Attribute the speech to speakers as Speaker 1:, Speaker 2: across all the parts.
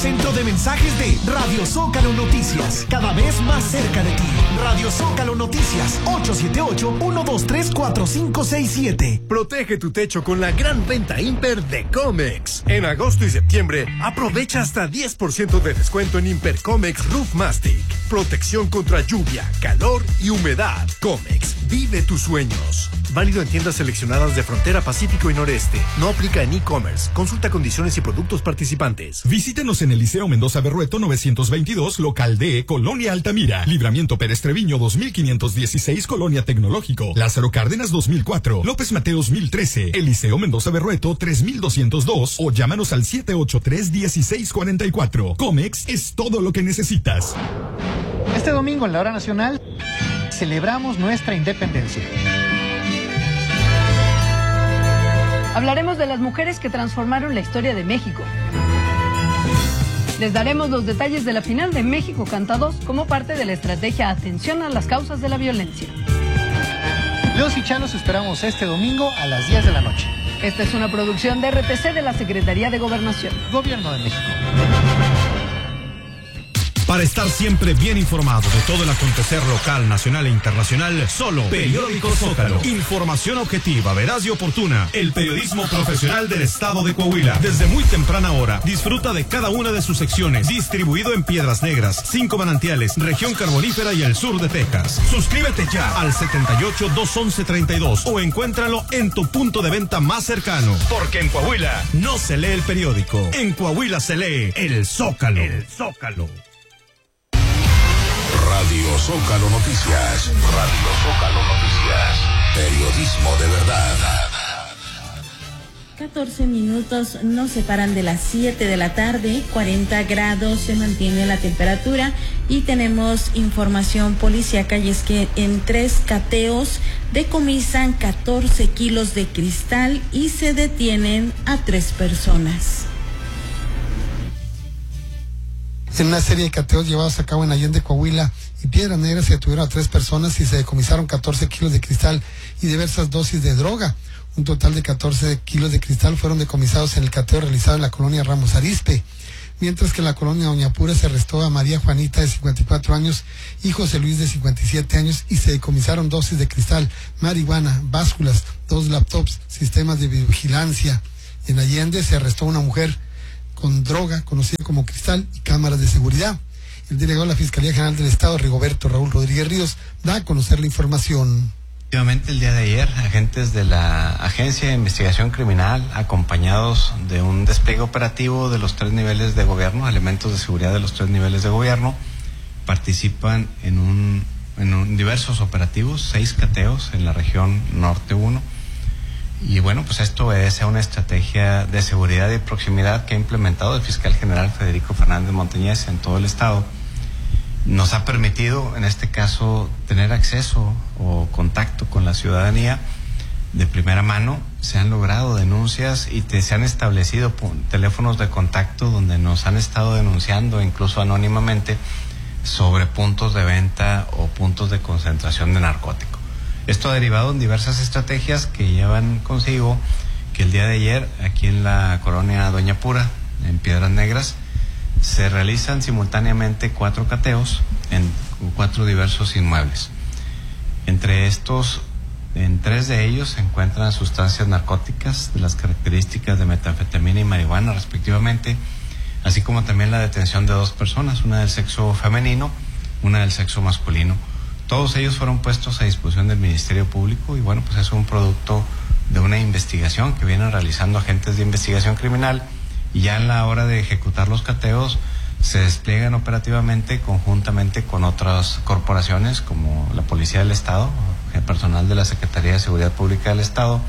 Speaker 1: centro de mensajes de Radio Zócalo Noticias, cada vez más cerca de ti. Radio Zócalo Noticias, 878-123-4567.
Speaker 2: Protege tu techo con la gran venta Imper de Comex. En agosto y septiembre, aprovecha hasta 10% de descuento en Imper Comex Roof Mastic. Protección contra lluvia, calor y humedad. Comex, vive tus sueños. Válido en tiendas seleccionadas de Frontera Pacífico y Noreste. No aplica en e-commerce. Consulta condiciones y productos participantes.
Speaker 3: Visítenos en el Liceo Mendoza Berrueto 922, local D, Colonia Altamira. Libramiento Pérez Treviño 2516, Colonia Tecnológico. Lázaro Cárdenas 2004. López Mateos 1013. El Liceo Mendoza Berrueto 3202. O llámanos al 783-1644. Comex es todo lo que necesitas.
Speaker 4: Este domingo en la hora nacional celebramos nuestra independencia.
Speaker 5: Hablaremos de las mujeres que transformaron la historia de México. Les daremos los detalles de la final de México Canta 2 como parte de la estrategia Atención a las causas de la violencia.
Speaker 4: Los y Chalos esperamos este domingo a las 10 de la noche.
Speaker 5: Esta es una producción de RTC de la Secretaría de Gobernación.
Speaker 4: Gobierno de México.
Speaker 6: Para estar siempre bien informado de todo el acontecer local, nacional e internacional, solo Periódico Zócalo. Información objetiva, veraz y oportuna. El periodismo profesional del estado de Coahuila. Desde muy temprana hora, disfruta de cada una de sus secciones. Distribuido en Piedras Negras, 5 Manantiales, Región Carbonífera y el sur de Texas. Suscríbete ya al 78-211-32 o encuéntralo en tu punto de venta más cercano. Porque en Coahuila no se lee el periódico. En Coahuila se lee el Zócalo. El Zócalo.
Speaker 7: Radio Zócalo Noticias. Radio Zócalo Noticias. Periodismo de verdad.
Speaker 8: 14 minutos nos separan de las 7 de la tarde, 40 grados se mantiene la temperatura y tenemos información policíaca y es que en 3 cateos decomisan 14 kilos de cristal y se detienen a 3 personas.
Speaker 9: En una serie de cateos llevados a cabo en Allende, Coahuila y Piedras Negras se detuvieron a 3 personas y se decomisaron 14 kilos de cristal y diversas dosis de droga. Un total de 14 kilos de cristal fueron decomisados en el cateo realizado en la colonia Ramos Arizpe, mientras que en la colonia Doña Pura se arrestó a María Juanita de 54 años y José Luis de 57 años y se decomisaron dosis de cristal, marihuana, básculas, 2 laptops, sistemas de vigilancia. En Allende se arrestó a una mujer con droga, conocida como cristal, y cámaras de seguridad. El delegado de la Fiscalía General del Estado, Rigoberto Raúl Rodríguez Ríos, da a conocer la información.
Speaker 10: Efectivamente, el día de ayer, agentes de la Agencia de Investigación Criminal, acompañados de un despliegue operativo de los 3 niveles de gobierno, elementos de seguridad de los 3 niveles de gobierno, participan en diversos operativos, 6 cateos en la región Norte 1. Y bueno, pues esto obedece a una estrategia de seguridad y proximidad que ha implementado el fiscal general Federico Fernández Montañez en todo el estado. Nos ha permitido, en este caso, tener acceso o contacto con la ciudadanía de primera mano. Se han logrado denuncias y se han establecido teléfonos de contacto donde nos han estado denunciando, incluso anónimamente, sobre puntos de venta o puntos de concentración de narcótico. Esto ha derivado en diversas estrategias que llevan consigo que el día de ayer, aquí en la colonia Doña Pura, en Piedras Negras, se realizan simultáneamente 4 cateos en 4 diversos inmuebles. Entre estos, en 3 de ellos se encuentran sustancias narcóticas de las características de metanfetamina y marihuana respectivamente, así como también la detención de 2 personas, una del sexo femenino, una del sexo masculino. Todos ellos fueron puestos a disposición del Ministerio Público y bueno, pues es un producto de una investigación que vienen realizando agentes de investigación criminal y ya en la hora de ejecutar los cateos se despliegan operativamente conjuntamente con otras corporaciones como la Policía del Estado, el personal de la Secretaría de Seguridad Pública del Estado,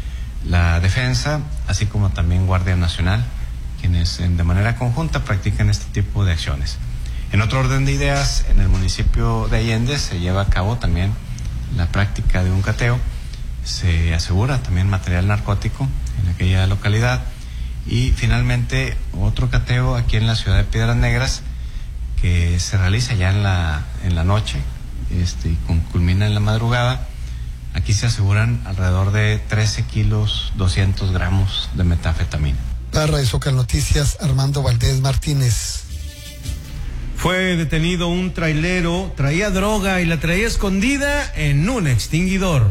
Speaker 10: la Defensa, así como también Guardia Nacional, quienes de manera conjunta practican este tipo de acciones. En otro orden de ideas, en el municipio de Allende se lleva a cabo también la práctica de un cateo, se asegura también material narcótico en aquella localidad y finalmente otro cateo aquí en la ciudad de Piedras Negras que se realiza ya en la noche y culmina en la madrugada. Aquí se aseguran alrededor de 13 kilos 200 gramos de metanfetamina.
Speaker 9: Para Radio Zócalo Noticias, Armando Valdés Martínez.
Speaker 11: Fue detenido un trailero, traía droga y la traía escondida en un extinguidor.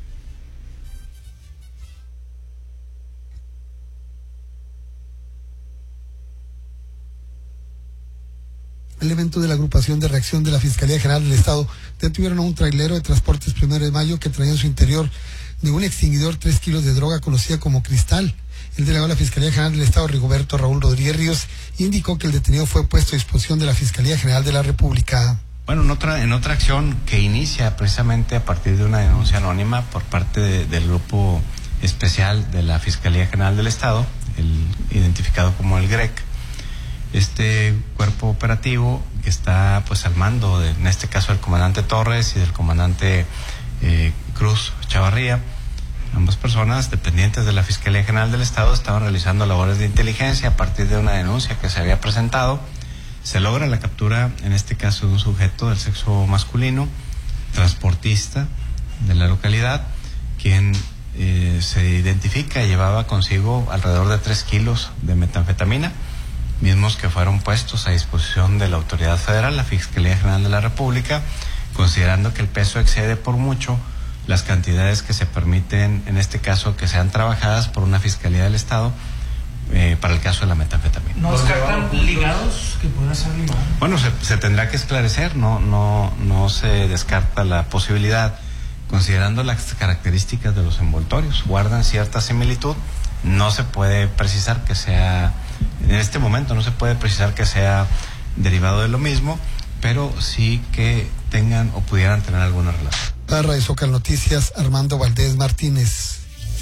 Speaker 9: Elementos de la agrupación de reacción de la Fiscalía General del Estado detuvieron a un trailero de Transportes 1 de Mayo que traía en su interior de un extinguidor 3 kilos de droga conocida como cristal. El delegado de la Fiscalía General del Estado, Rigoberto Raúl Rodríguez Ríos, indicó que el detenido fue puesto a disposición de la Fiscalía General de la República.
Speaker 10: Bueno, en otra acción que inicia precisamente a partir de una denuncia anónima por parte del grupo especial de la Fiscalía General del Estado, identificado como el GREC, este cuerpo operativo que está pues al mando en este caso del comandante Torres y del comandante Cruz Chavarría. Ambas personas dependientes de la Fiscalía General del Estado estaban realizando labores de inteligencia a partir de una denuncia que se había presentado. Se logra la captura, en este caso, de un sujeto del sexo masculino, transportista de la localidad, quien se identifica, llevaba consigo alrededor de 3 kilos de metanfetamina, mismos que fueron puestos a disposición de la autoridad federal, la Fiscalía General de la República, considerando que el peso excede por mucho las cantidades que se permiten, en este caso, que sean trabajadas por una Fiscalía del Estado para el caso de la metanfetamina.
Speaker 12: ¿No descartan ligados que puedan ser ligados?
Speaker 10: Bueno, se tendrá que esclarecer, no se descarta la posibilidad, considerando las características de los envoltorios, guardan cierta similitud, no se puede precisar que sea, en este momento no se puede precisar que sea derivado de lo mismo, pero sí que tengan o pudieran tener alguna relación.
Speaker 9: Para Radio Zócalo Noticias, Armando Valdés Martínez.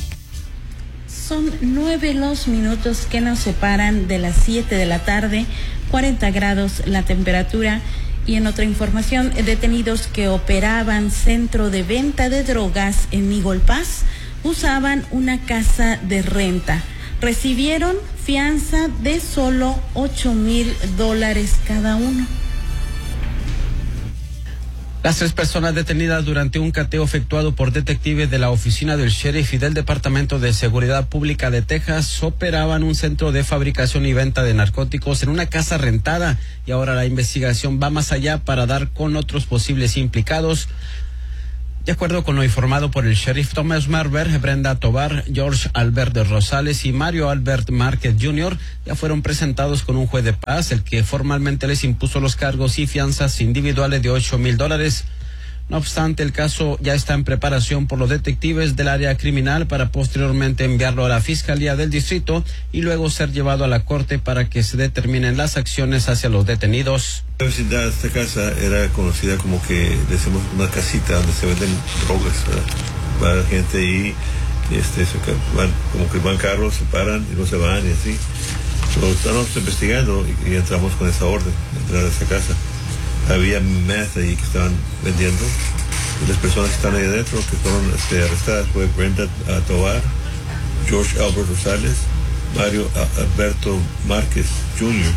Speaker 8: Son 9 los minutos que nos separan de las 7 de la tarde, 40 grados la temperatura. Y en otra información, detenidos que operaban centro de venta de drogas en Migolpaz usaban una casa de renta. Recibieron fianza de solo $8,000 cada uno.
Speaker 13: Las 3 personas detenidas durante un cateo efectuado por detectives de la oficina del sheriff y del Departamento de Seguridad Pública de Texas operaban un centro de fabricación y venta de narcóticos en una casa rentada, y ahora la investigación va más allá para dar con otros posibles implicados. De acuerdo con lo informado por el sheriff Thomas Marber, Brenda Tobar, George Albert Rosales y Mario Albert Márquez Jr. ya fueron presentados con un juez de paz, el que formalmente les impuso los cargos y fianzas individuales de $8,000. No obstante, el caso ya está en preparación por los detectives del área criminal para posteriormente enviarlo a la Fiscalía del Distrito y luego ser llevado a la corte para que se determinen las acciones hacia los detenidos.
Speaker 14: La vecindad de esta casa era conocida como que decimos una casita donde se venden drogas, ¿verdad? Va la gente ahí, como que van carros, se paran y no se van y así. Pero estamos investigando y entramos con esa orden, entrar a esa casa. Había meth ahí que estaban vendiendo, y las personas que están ahí adentro que fueron arrestadas fue Brenda Tobar, George Albert Rosales, Mario Alberto Márquez Jr.,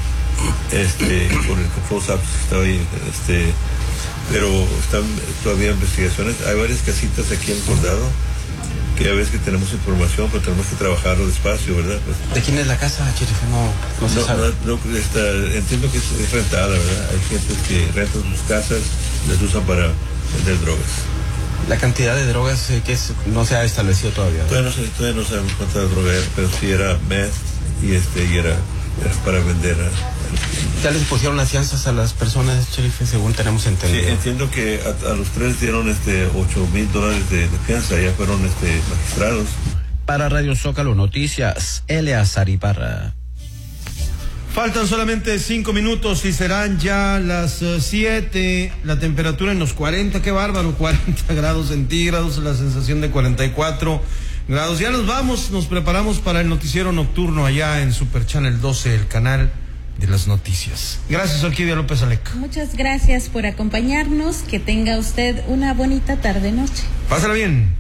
Speaker 14: con el control que estaba ahí, pero están todavía investigaciones. Hay varias casitas aquí en el condado que a veces que tenemos información, pero tenemos que trabajarlo despacio, ¿verdad? Pues,
Speaker 13: ¿de quién es la casa, sheriff? No se sabe.
Speaker 14: Entiendo que es rentada, ¿verdad? Hay gente que rentan sus casas, las usan para vender drogas.
Speaker 13: La cantidad de drogas no se ha establecido todavía, ¿no?
Speaker 14: Todavía no sabemos cuánta droga era, pero sí era meth y era para vender.
Speaker 13: ¿Ya les pusieron las fianzas a las personas, sheriff, según tenemos entendido?
Speaker 14: Sí, entiendo que a los 3 dieron $8,000 de fianza, ya fueron magistrados.
Speaker 13: Para Radio Zócalo Noticias, Eleazar Ibarra.
Speaker 11: Faltan solamente 5 minutos y serán ya las 7. La temperatura en los 40, qué bárbaro, 40 grados centígrados, la sensación de 44 grados. Ya nos vamos, nos preparamos para el noticiero nocturno allá en Super Channel 12, el canal de las noticias. Gracias, Orquídea López Alec.
Speaker 8: Muchas gracias por acompañarnos. Que tenga usted una bonita tarde-noche.
Speaker 11: Pásala bien.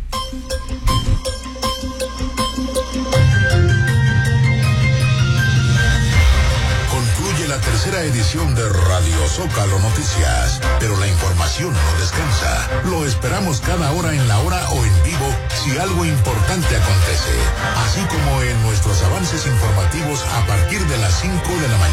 Speaker 7: Concluye la tercera edición de Radio Zócalo Noticias. Pero la información no descansa. Lo esperamos cada hora en la hora o en vivo si algo importante acontece. Así como en nuestros avances informativos a partir de las 5 de la mañana.